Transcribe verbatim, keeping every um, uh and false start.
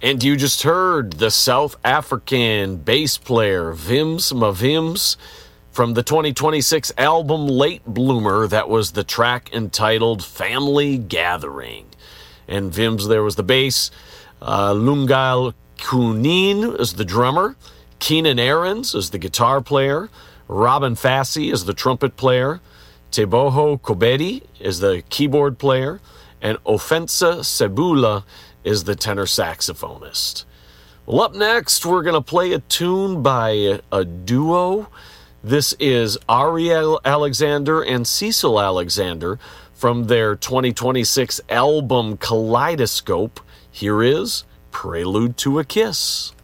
And you just heard the South African bass player Wims Mavims from the twenty twenty-six album Late Bloomer. That was the track entitled Family Gathering. And Wims, there was the bass. Uh, Lungal Kunin is the drummer. Keenan Ahrens is the guitar player. Robin Fassey is the trumpet player. Teboho Kobedi is the keyboard player. And Ofensa Sebula is the tenor saxophonist. Well, up next, we're going to play a tune by a duo. This is Ariel Alexander and Cecil Alexander from their twenty twenty-six album Kaleidoscope. Here is Prelude to a Kiss.